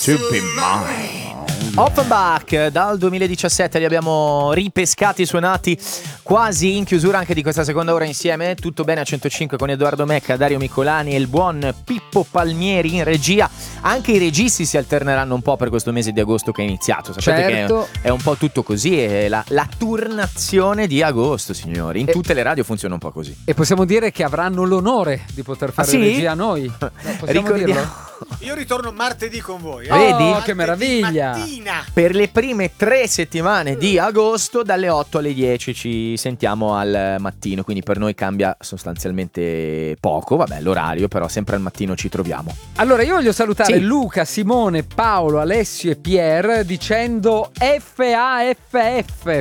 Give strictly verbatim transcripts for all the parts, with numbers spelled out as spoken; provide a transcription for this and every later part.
To be mine. Offenbach, dal duemiladiciassette li abbiamo ripescati, suonati quasi in chiusura anche di questa seconda ora insieme. Tutto bene a centocinque con Edoardo Mecca, Dario Micolani e il buon Pippo Palmieri in regia. Anche i registi si alterneranno un po' per questo mese di agosto che è iniziato. Sapete certo. che è, è un po' tutto così, è la, la turnazione di agosto, signori. In e, tutte le radio funziona un po' così. E possiamo dire che avranno l'onore di poter fare ah, sì? regia a noi. Ricordiamo. Io ritorno martedì con voi. Eh? Vedi? Oh, che meraviglia! Mattina. Per le prime tre settimane di agosto, dalle otto alle dieci ci sentiamo al mattino. Quindi per noi cambia sostanzialmente poco. Vabbè, l'orario, però sempre al mattino ci troviamo. Allora, io voglio salutare sì. Luca, Simone, Paolo, Alessio e Pier dicendo F A F F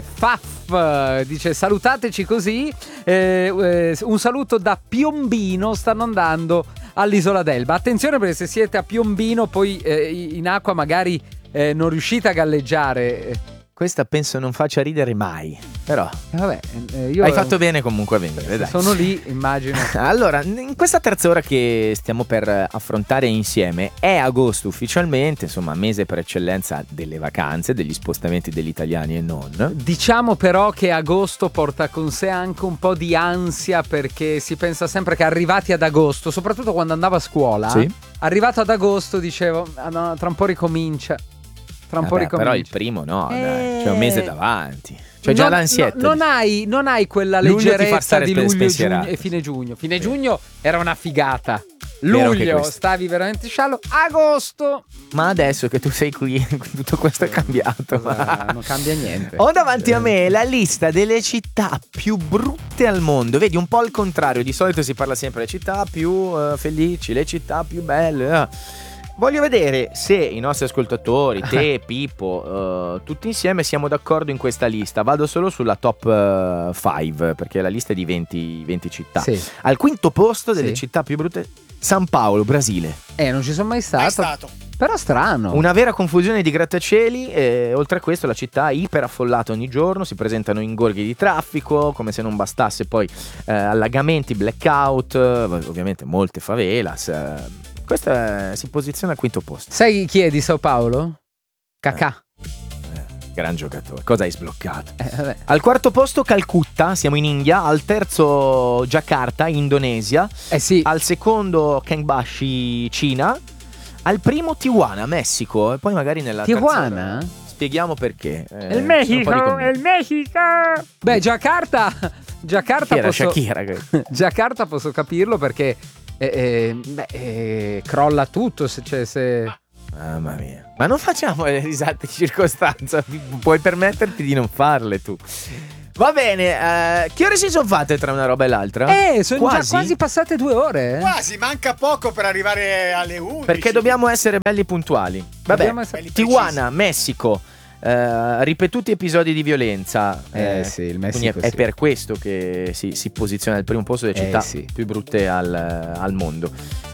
Faf. Dice salutateci così. Eh, eh, un saluto da Piombino, stanno andando all'isola d'Elba. Attenzione, perché se siete a Piombino poi eh, in acqua magari eh, non riuscite a galleggiare. Questa penso non faccia ridere mai. Però eh, vabbè, eh, io hai fatto bene comunque a venire, dai. Sono lì, immagino. Allora, in questa terza ora che stiamo per affrontare insieme è agosto ufficialmente, insomma mese per eccellenza delle vacanze, degli spostamenti degli italiani e non. Diciamo però che agosto porta con sé anche un po' di ansia, perché si pensa sempre che arrivati ad agosto, soprattutto quando andavo a scuola, sì. arrivato ad agosto dicevo ah, no, tra un po' ricomincia. Tra un Vabbè, po' ricomincia. Però il primo no, eh... dai, c'è un mese davanti. C'è già non, l'ansietta. No, non, hai, non hai quella leggerezza di luglio giugno, e fine giugno. Fine giugno era una figata. Luglio stavi veramente sciallo. Agosto. Ma adesso che tu sei qui, tutto questo è cambiato. Ma non cambia niente. Ho davanti a me la lista delle città più brutte al mondo. Vedi, un po' al contrario. Di solito si parla sempre delle città più uh, felici, le città più belle. Uh. Voglio vedere se i nostri ascoltatori, te, Pippo, uh, tutti insieme siamo d'accordo in questa lista. Vado solo sulla top cinque uh, perché la lista è di venti, venti città. Sì. Al quinto posto delle sì. città più brutte, San Paolo, Brasile. Eh, non ci sono mai stato. Mai stato. Però strano. Una vera confusione di grattacieli e oltre a questo la città è iperaffollata ogni giorno, si presentano ingorghi di traffico, come se non bastasse poi eh, allagamenti, blackout, ovviamente molte favelas. Eh, questa si posiziona al quinto posto. Sai chi è di Sao Paolo? Cacà. Eh, eh, gran giocatore. Cosa hai sbloccato? Eh, al quarto posto Calcutta, siamo in India. Al terzo Giacarta, Indonesia. Eh sì. Al secondo Kangbashi, Cina. Al primo Tijuana, Messico. E poi magari nella Tijuana? terza spieghiamo perché. Eh, il Messico, il Messico. Beh, Giacarta. Giacarta era posso Shakira. Giacarta posso capirlo perché eh, eh, beh, eh, crolla tutto se, cioè, se... Mamma mia. Ma non facciamo le risate di circostanza. Puoi permetterti di non farle tu. Va bene, uh, che ore si sono fatte tra una roba e l'altra? Eh, sono quasi? già quasi passate due ore. Eh? Quasi, manca poco per arrivare alle undici. Perché dobbiamo essere belli puntuali. Vabbè, essere... Tijuana, Messico, uh, ripetuti episodi di violenza. Eh, eh sì, il Messico è sì. per questo che si, si posiziona al primo posto delle città eh, sì. più brutte al, al mondo.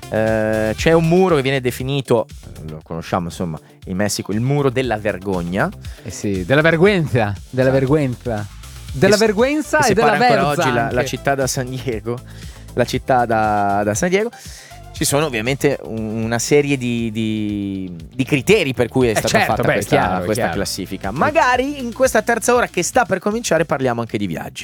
Uh, c'è un muro che viene definito, lo conosciamo insomma, in Messico, il muro della vergogna. Eh sì, della vergüenza, della vergüenza. Della che, vergüenza che e della verza oggi la, la città da San Diego, la città da, da San Diego. Ci sono ovviamente una serie di, di, di criteri per cui è stata eh certo, fatta beh, questa, chiaro, questa chiaro. classifica. Magari in questa terza ora che sta per cominciare parliamo anche di viaggi.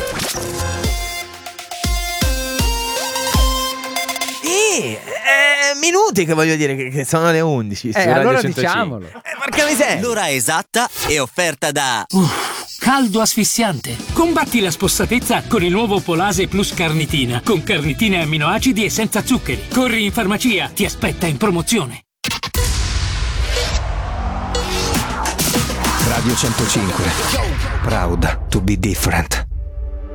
Eh, eh, minuti che voglio dire che, che sono le undici. Eh, allora diciamolo. Eh, porca miseria. L'ora esatta è offerta da Uff, caldo asfissiante. Combatti la spossatezza con il nuovo Polase Plus Carnitina, con carnitine e amminoacidi e senza zuccheri. Corri in farmacia, ti aspetta in promozione. Radio centocinque. Proud to be different.